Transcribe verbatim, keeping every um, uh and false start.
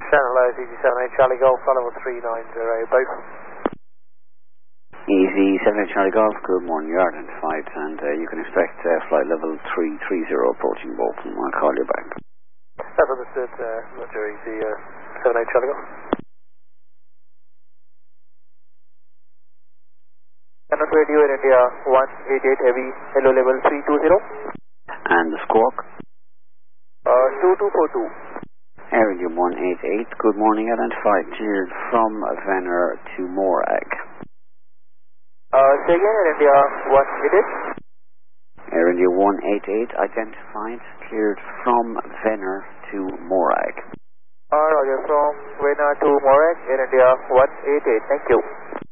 Channel O, E Z seven eight Charlie Golf, level three nine zero, both. E Z seven eight Charlie Golf, good morning, you're identified, and uh, you can expect uh, flight level three three zero approaching Bolton. I'll call you back. That's understood, uh, Roger, E Z seven eight Charlie Golf. Cannot radio in India, one eight eight heavy, hello level three two zero. And the squawk? Uh, two two four two. Air India one eight eight, good morning, identified, cleared from Venner to Morag. Uh, say again, Air India one eight eight. Air India one eight eight, identified, cleared from Venner to Morag. Uh, Roger, from Venner to Morag, Air India one eight eight, thank you.